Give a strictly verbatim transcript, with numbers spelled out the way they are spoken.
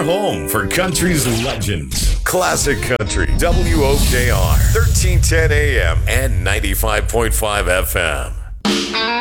your home for country's legends. Classic Country, W O K R, thirteen ten A M and ninety-five point five F M.